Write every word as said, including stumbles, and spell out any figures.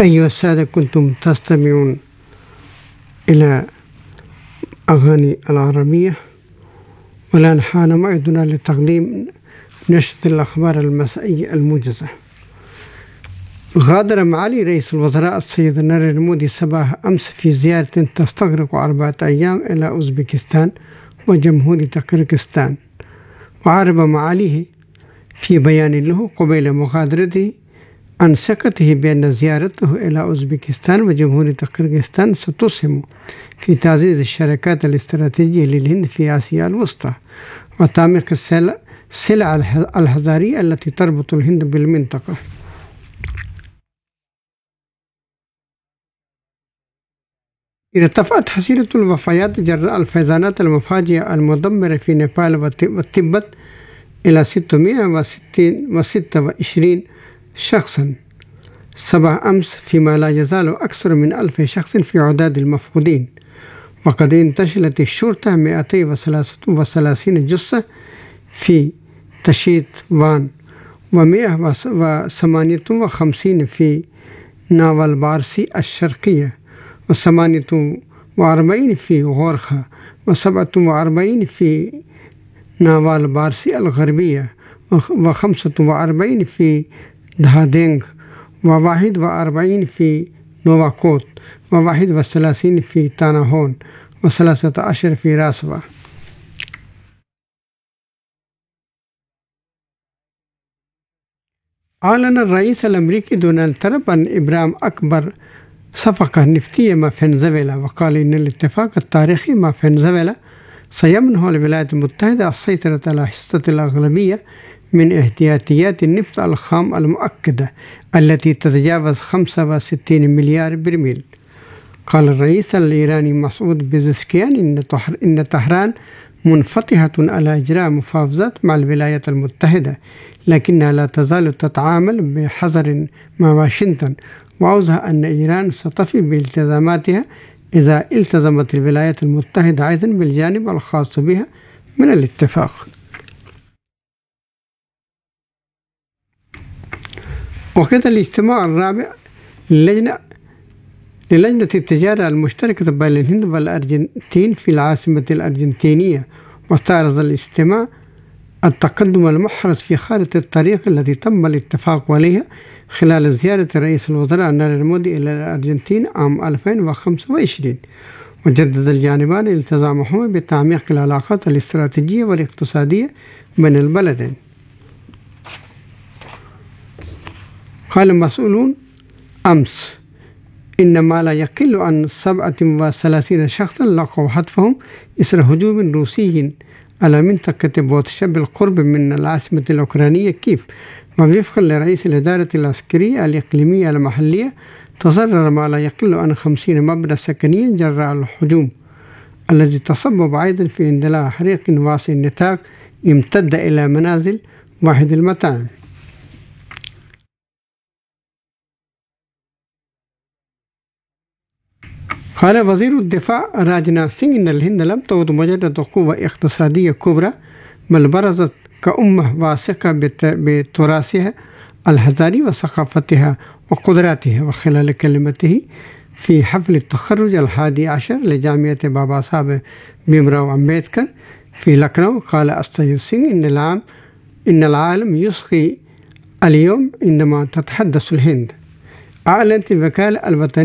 أيها السادة، كنتم تستمعون إلى أغاني العربية، والآن حان موعدنا لتقديم نشرة الأخبار المسائية الموجزة. غادر معالي رئيس الوزراء السيد ناريندرا مودي صباح أمس في زيارة تستغرق أربعة أيام إلى أوزبكستان وجمهورية كيرغستان، وعرب معاليه في بيان له قبيل مغادرته عن ثقته بأن زيارته إلى أوزبكستان وجمهورية كيرغستان ستسهم في تعزيز الشراكات الاستراتيجية للهند في آسيا الوسطى وتعميق السلع الحضارية التي تربط الهند بالمنطقة. ارتفعت حصيلة الوفيات جراء الفيضانات المفاجئة المدمرة في نيبال والتبت إلى ستمائة وستة وعشرين شخصا صباح أمس، فيما لا يزال أكثر من ألف شخص في عداد المفقودين، وقد انتشلت الشرطة مئتين وثلاثة وثلاثين جثة في تشيت وان ومئة وثمانية وخمسين في ناول بارسي الشرقية وثمانية وأربعين في غورخا وسبعة وأربعين في ناول بارسي الغربية وخمسة وأربعين في دهادينغ وواحد وأربعين في نوواكوت وواحد وثلاثين في تاناهون وثلاثة عشر في راسوا. أعلن الرئيس الأمريكي دونالد ترامب عن إبرام أكبر صفقة نفطية مع فنزويلا، وقال إن الاتفاق التاريخي مع فنزويلا سيمنح الولايات المتحدة السيطرة على حصة الأغلبية من احتياطيات النفط الخام المؤكدة التي تتجاوز خمسة وستين مليار برميل. قال الرئيس الإيراني مسعود بيزشكيان إن طهران منفتحة على إجراء مفاوضات مع الولايات المتحدة، لكنها لا تزال تتعامل بحذر مع واشنطن، وأوضح أن إيران ستفي بالتزاماتها إذا التزمت الولايات المتحدة أيضا بالجانب الخاص بها من الاتفاق. وكذا الاجتماع الرابع للجنة للجنة التجارة المشتركة بين الهند والأرجنتين في العاصمة الأرجنتينية، واستعرض الاجتماع التقدم المحرز في خارطة الطريق التي تم الاتفاق عليها خلال زيارة رئيس الوزراء ناريندرا مودي إلى الأرجنتين عام ألفين وخمسة وعشرين، وجدد الجانبان التزامهما بتعميق العلاقات الاستراتيجية والاقتصادية بين البلدين. قال مسؤولون أمس إن ما لا يقل عن سبعة وثلاثين شخصا لقوا حتفهم إثر هجوم روسي على منطقة بوتشا بالقرب من العاصمة الأوكرانية كييف، ووفقا لرئيس الإدارة العسكرية الإقليمية المحلية تضرر ما لا يقل عن خمسين مبنى سكنيا جراء الهجوم الذي تسبب أيضا في اندلاع حريق واسع النطاق امتد إلى منازل واحد المطاعم. قال وزير الدفاع راجناث سينغ إن الهند لم تعد مجرد قوة اقتصادية كبرى، بل برزت كأمة واثقة بتراثها الحضاري وثقافتها وقدراتها. وخلال كلمته في حفل التخرج الحادي عشر لجامعة بابا صاحب بيمراو أمبيدكر في لكنو، قال السيد سينغ إن العام إن العالم يصغي اليوم عندما تتحدث الهند. أعلنت الوكالة الوطنية